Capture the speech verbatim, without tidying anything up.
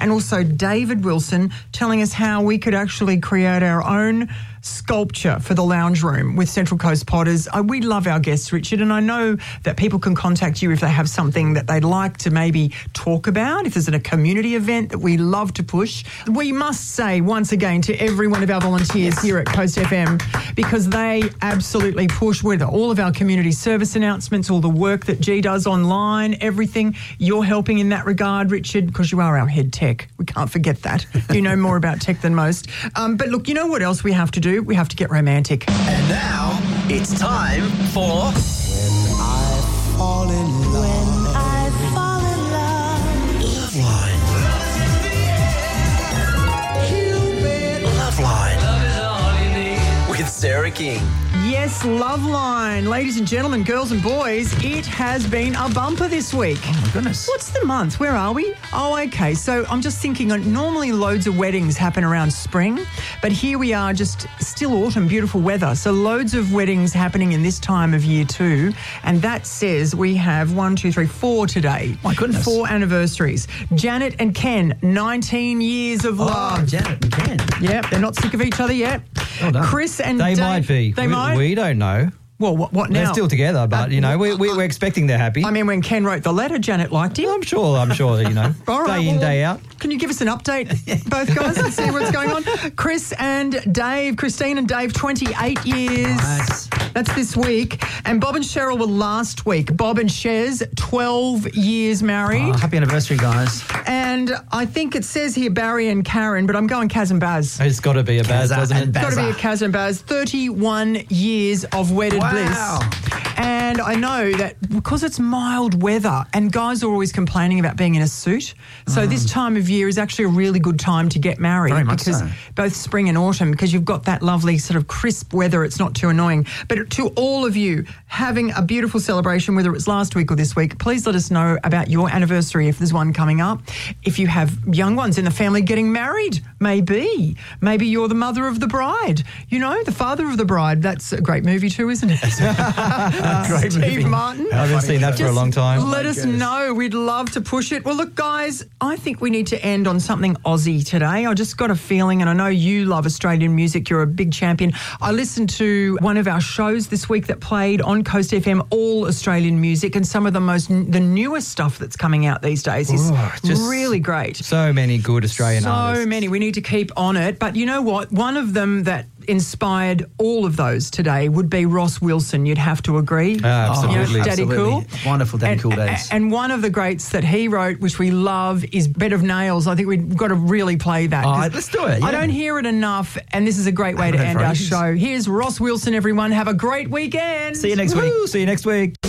and also David Wilson telling us how we could actually create our own sculpture for the lounge room with Central Coast Potters. Uh, we love our guests, Richard, and I know that people can contact you if they have something that they'd like to maybe talk about, if there's a community event that we love to push. We must say once again to every one of our volunteers here at Coast F M, because they absolutely push with all of our community service announcements, all the work that G does online, everything. You're helping in that regard, Richard, because you are our head tech. We can't forget that. You know more about tech than most. Um, but look, you know what else we have to do? We have to get romantic. And now it's time for When I Fall in Love. When I Fall in Love. Love Line. Love Line. With Sarah King. Yes, Loveline. Ladies and gentlemen, girls and boys, it has been a bumper this week. Oh, my goodness. What's the month? Where are we? Oh, okay. So I'm just thinking, uh, normally loads of weddings happen around spring, but here we are, just still autumn, beautiful weather. So loads of weddings happening in this time of year too. And that says we have one, two, three, four today. My goodness. Four anniversaries. Janet and Ken, nineteen years of Oh, love. Janet and Ken. Yep, they're not sick of each other yet. Well done. Chris and They Dave, might be. They we, might. We don't know. Well, what, what now? They're still together, but, Uh, you know, we, we, we're expecting they're happy. I mean, when Ken wrote the letter, Janet liked him. I'm sure, I'm sure, that, you know, All right, day in, well, day out. Can you give us an update, both guys, and see what's going on? Chris and Dave, Christine and Dave, twenty-eight years. Nice. That's this week. And Bob and Cheryl were last week. Bob and Shez, twelve years married. Oh, happy anniversary, guys. And I think it says here Barry and Karen, but I'm going Kaz and Baz. It's got to be a Baz, Kazza doesn't and it? Baz. Got to be a Kaz and Baz. thirty-one years of wedded Wow. bliss. And I know that because it's mild weather and guys are always complaining about being in a suit, so this time of year is actually a really good time to get married. Very much because so. both spring and autumn, because you've got that lovely sort of crisp weather. It's not too annoying. But to all of you having a beautiful celebration, whether it's last week or this week, please let us know about your anniversary if there's one coming up. If you have young ones in the family getting married, maybe. Maybe you're the mother of the bride. You know, the father of the bride. That's a great movie too, isn't it? Great Steve movie. Martin. I haven't seen that for a long time. Let us know. We'd love to push it. Well, look, guys, I think we need to end on something Aussie today. I just got a feeling, and I know you love Australian music. You're a big champion. I listened to one of our shows this week that played on Coast F M, all Australian music, and some of the most, the newest stuff that's coming out these days is Oh, just really great. So many good Australian So artists. many. We need to keep on it. But you know what? One of them that inspired all of those today would be Ross Wilson. You'd have to agree. Ah, absolutely. You know, Daddy Absolutely. Cool. Wonderful Daddy and, Cool days. And one of the greats that he wrote, which we love, is Bed of Nails. I think we've got to really play that. Oh, 'cause let's do it, I yeah. don't hear it enough, and this is a great way to Haven't heard end for our ages. show. Here's Ross Wilson, everyone. Have a great weekend. See you next week. Woo, see you next week.